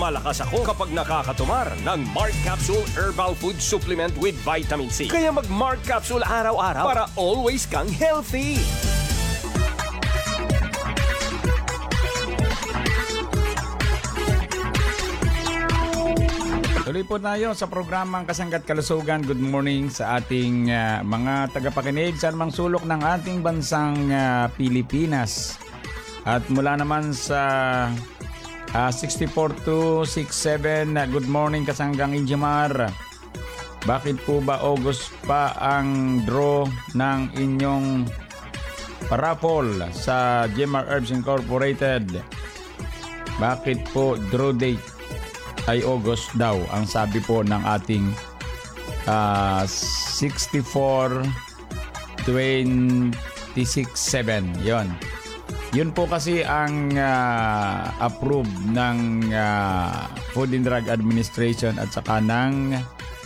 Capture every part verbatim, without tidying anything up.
Malakas ako kapag nakakatumar ng Mark Capsule Herbal Food Supplement with Vitamin C. Kaya mag-Mark Capsule araw-araw para always kang healthy. Tuloy po tayo sa programang Kasanggat Kalusugan. Good morning sa ating uh, mga tagapakinig sa anumang sulok ng ating bansang uh, Pilipinas. At mula naman sa uh, sixty-four two sixty-seven, uh, good morning Kasanggang Injimar. Bakit po ba August pa ang draw ng inyong parapol sa Gemar Herbs Incorporated? Bakit po draw date ay August daw ang sabi po ng ating uh, sixty-four twenty-six seven. Yon. Yun po kasi ang uh, approved ng uh, Food and Drug Administration at saka ng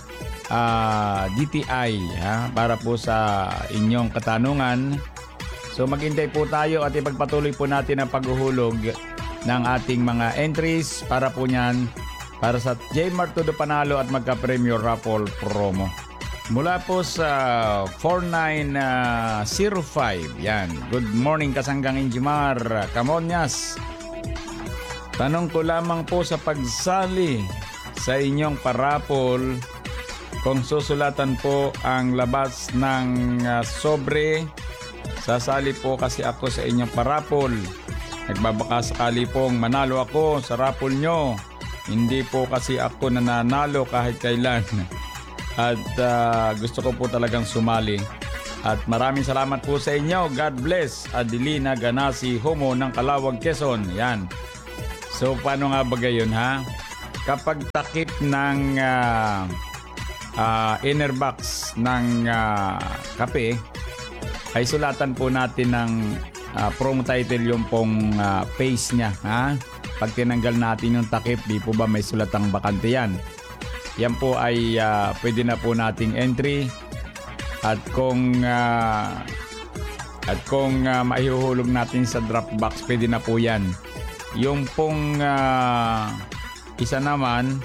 uh, D T I ha, para po sa inyong katanungan. So maghintay po tayo at ipagpatuloy po natin ang paghuhulog ng ating mga entries para po niyan para sa J-Mart Todo Panalo at magka-Premier Raffle promo. Mula po sa four nine zero five. Yan. Good morning Kasanggang Injimar. Kamonyas. Tanong ko lamang po sa pagsali sa inyong parapol kung susulatan po ang labas ng uh, sobre. Sasali po kasi ako sa inyong parapol. Nagbabaka sakali pong manalo ako sa raffle nyo. Hindi po kasi ako nananalo kahit kailan. At uh, gusto ko po talagang sumali. At maraming salamat po sa inyo. God bless. Adelina Ganasi Homo ng Calawag, Quezon. Yan. So paano nga ba gayon ha? Kapag takip ng uh, uh, inner box ng uh, kape, ay sulatan po natin ng uh, promo title yung pong uh, face niya. Ha? Pag tinanggal natin yung takip, di po ba may sulatang bakante yan? Yan po ay uh, pwede na po nating entry. At kung uh, at kung uh, maihuhulog natin sa drop box, pwede na po yan. Yung pong uh, isa naman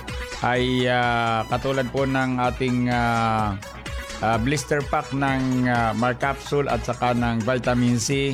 ay uh, katulad po ng ating uh, uh, blister pack ng uh, Mark Capsule at saka ng Vitamin C.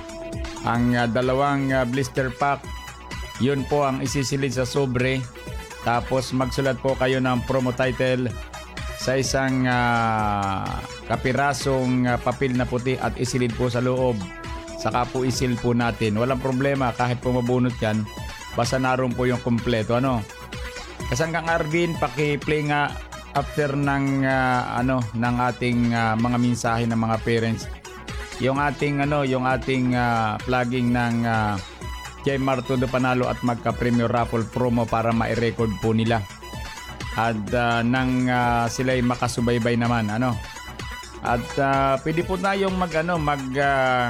Ang uh, dalawang uh, blister pack, yun po ang isisilid sa sobre. Tapos magsulat po kayo ng promo title sa isang uh, kapirasong uh, papel na puti at isilid po sa loob. Saka po isil po natin. Walang problema kahit po mabunot yan. Basta naroon po yung kompleto. Ano? Kasanggang Arvin, paki-play nga after ng uh, ano ng ating uh, mga mensahe ng mga parents. Yung ating ano, yung ating uh, plugging ng uh, J-Mart Todo Panalo at magka-Premier Raffle promo para ma-record po nila. At uh, nang uh, sila'y makasubaybay naman, ano. At uh, pwede po tayong mag ano, mag uh,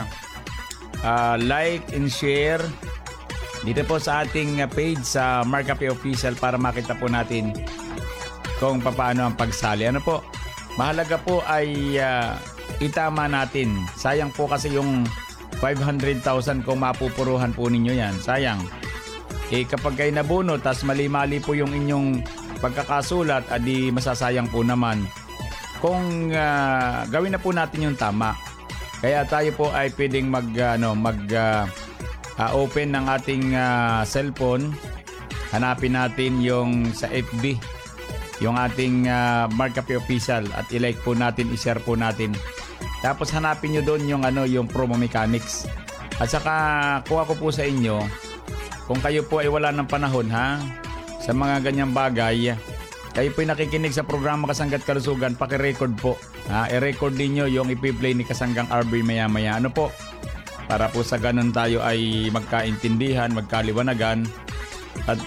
uh, like and share dito po sa ating page sa Mark Cafe Official para makita po natin kung paano ang pagsali. Ano po? Mahalaga po ay uh, itama natin. Sayang po kasi yung five hundred thousand kung mapupuruhan po ninyo yan. Sayang. Eh kapag kayo nabuno, tas mali-mali po yung inyong pagkakasulat, adi masasayang po naman. Kung uh, gawin na po natin yung tama. Kaya tayo po ay pwedeng mag, ano, mag uh, uh, open ng ating uh, cellphone. Hanapin natin yung sa F B. Yung ating uh, Mark Cafe Official at i-like po natin, i-share po natin. Tapos hanapin nyo doon yung ano, yung promo mechanics. At saka kuha ko po sa inyo, kung kayo po ay wala ng panahon ha, sa mga ganyang bagay, kayo po ay nakikinig sa programa Kasanggat Kalusugan, paki-record po. Ha, i-record niyo yung ipi-play ni Kasanggang R B maya-maya. Ano po? Para po sa ganun tayo ay magkaintindihan, magkaliwanagan. At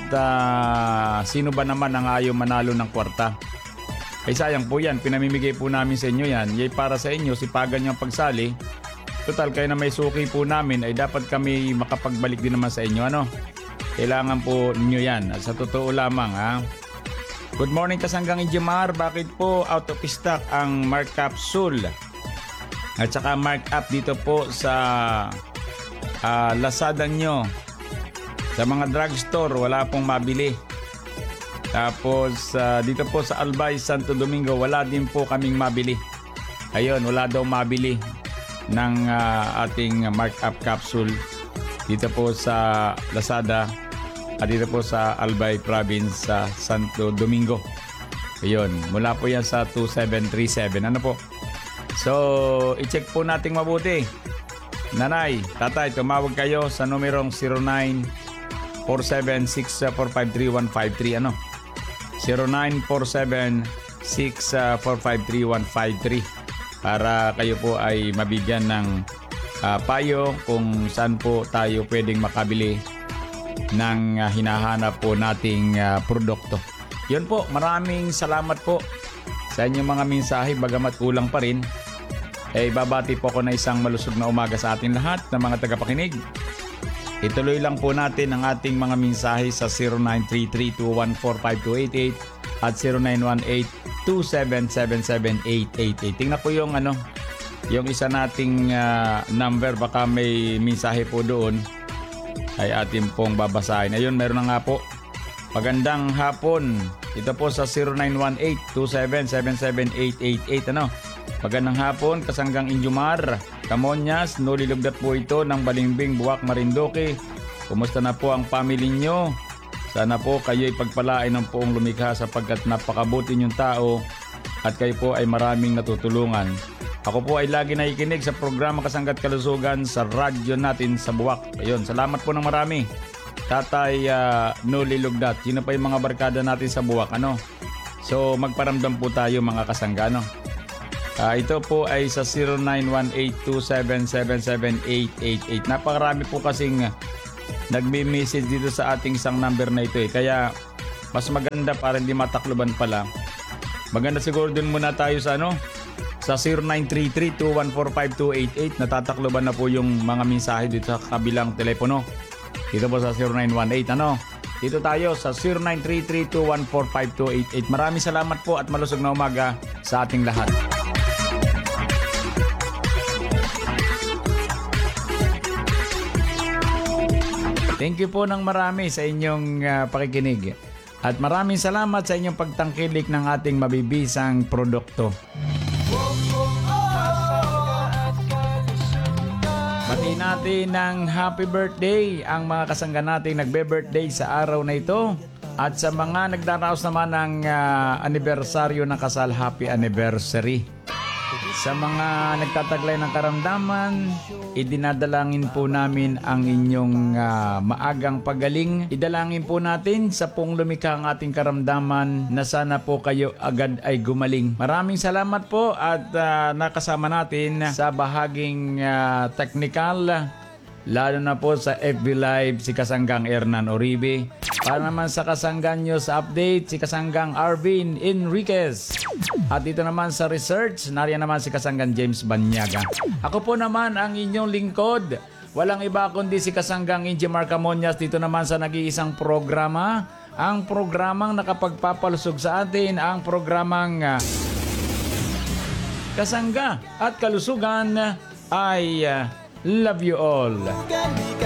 uh, sino ba naman ang ayaw manalo ng kwarta? Ay sayang po yan, pinamimigay po namin sa inyo yan. Yay para sa inyo, sipagan nyo ang pagsali. Total, kayo na may suki po namin ay dapat kami makapagbalik din naman sa inyo. Ano? Kailangan po ninyo yan. At sa totoo lamang ha. Good morning Kasanggang Injimar. Bakit po out of stock ang Mark Capsule? At saka mark up dito po sa uh, Lazada nyo. Sa mga drugstore, wala pong mabili. Tapos uh, dito po sa Albay, Santo Domingo, wala din po kaming mabili. Ayun, wala daw mabili ng uh, ating markup capsule dito po sa Lazada at dito po sa Albay Province sa Santo Domingo. Ayun, mula po yan sa two seven three seven. Ano po? So, i-check po nating mabuti. Nanay, tatay, tumawag kayo sa numerong zero nine four seven six four five three one five three. Ano? zero nine four seven six four five three one five three para kayo po ay mabigyan ng uh, payo kung saan po tayo pwedeng makabili ng uh, hinahanap po nating uh, produkto. Yun po, maraming salamat po sa inyong mga mensahe, bagamat kulang pa rin. Eh, babati po ako na isang malusog na umaga sa ating lahat ng mga tagapakinig. Ituloy lang po natin ang ating mga mensahe sa zero nine three three two one four five two eight eight at zero nine one eight two seven seven seven eight eight eight. Tingnan po yung ano, yung isa nating uh, number, baka may mensahe po doon ay atin pong babasahin. Ayun, meron na nga po. Magandang hapon. Ito po sa zero nine one eight two seven seven seven eight eight eight. Ano? Magandang hapon, Kasanggang Injumar, Camonyas, nulilugdat po ito ng Balimbing, Buwak, Marindoque. Kumusta na po ang family nyo? Sana po kayo'y pagpalain ng poong lumikha sapagkat napakabuti niyong tao at kayo po ay maraming natutulungan. Ako po ay lagi nakikinig sa programa Kasanggat Kalusugan sa radyo natin sa Buwak. Ayun, salamat po ng marami. Tatay uh, nulilugdat. Sino pa yung mga barkada natin sa Buwak? Ano? So magparamdam po tayo mga kasangga, no? Uh, ito po ay sa zero nine one eight two seven seven seven eight eight eight. Napakarami po kasing nagme-message dito sa ating isang number na ito eh. Kaya mas maganda para hindi matakloban pala. Maganda siguro din muna tayo sa ano? Sa zero nine three three two one four five two eight eight. Natatakloban na po yung mga mensahe dito sa kabilang telepono. Dito po sa zero nine one eight. Ano? Dito tayo sa zero nine three three two one four five two eight eight. Maraming salamat po at malusog na umaga sa ating lahat. Thank you po ng marami sa inyong uh, pakikinig. At maraming salamat sa inyong pagtangkilik ng ating mabibisang produkto. Bati natin ng happy birthday ang mga kasangga nating nagbe-birthday sa araw na ito. At sa mga nagdaraos naman ng uh, anibersaryo ng kasal, happy anniversary. Sa mga nagtataglay ng karamdaman, idinadalangin po namin ang inyong uh, maagang pagaling. Idalangin po natin sa pong lumikha ang ating karamdaman na sana po kayo agad ay gumaling. Maraming salamat po at uh, nakasama natin sa bahaging uh, technical, lalo na po sa F B Live si Kasanggang Hernan Oribe. Para naman sa Kasanggang News Update, si Kasanggang Arvin Enriquez. At dito naman sa research, nariyan naman si Kasanggang James Banyaga. Ako po naman ang inyong lingkod. Walang iba kundi si Kasanggang Injimar Camonyas dito naman sa nag-iisang programa. Ang programang nakapagpapalusog sa atin, ang programang uh, Kasangga at Kalusugan ay uh, love you all.